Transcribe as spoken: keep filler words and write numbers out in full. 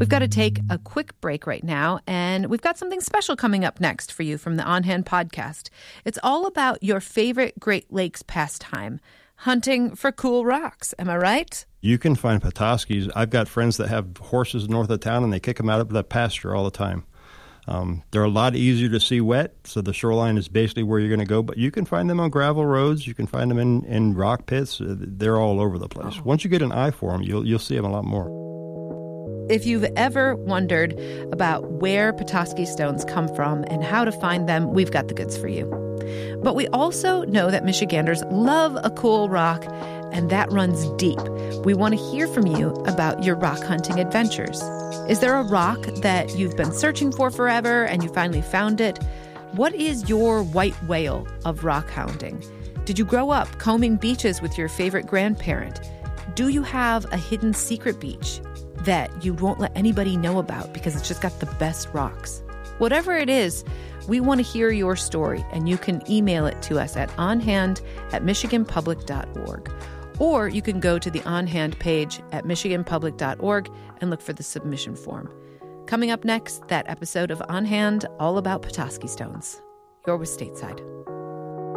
We've got to take a quick break right now, and we've got something special coming up next for you from the On Hand podcast. It's all about your favorite Great Lakes pastime, hunting for cool rocks. Am I right? You can find Petoskey's. I've got friends that have horses north of town, and they kick them out of the pasture all the time. Um, they're a lot easier to see wet, so the shoreline is basically where you're going to go. But you can find them on gravel roads. You can find them in, in rock pits. They're all over the place. Oh. Once you get an eye for them, you'll you'll see them a lot more. If you've ever wondered about where Petoskey stones come from and how to find them, we've got the goods for you. But we also know that Michiganders love a cool rock, and that runs deep. We want to hear from you about your rock hunting adventures. Is there a rock that you've been searching for forever and you finally found it? What is your white whale of rock hounding? Did you grow up combing beaches with your favorite grandparent? Do you have a hidden secret beach that you won't let anybody know about because it's just got the best rocks? Whatever it is, we want to hear your story, and you can email it to us at onhand at michigan public dot org. Or you can go to the On Hand page at michigan public dot org and look for the submission form. Coming up next, that episode of On Hand all about Petoskey stones. You're with Stateside.